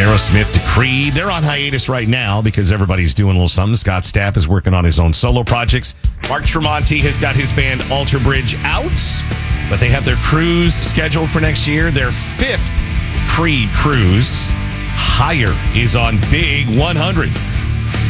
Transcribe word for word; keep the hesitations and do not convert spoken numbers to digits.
Aerosmith to Creed. They're on hiatus right now because everybody's doing a little something. Scott Stapp is working on his own solo projects. Mark Tremonti has got his band Alter Bridge out, but they have their cruise scheduled for next year. Their fifth Creed cruise. Higher is on Big one hundred.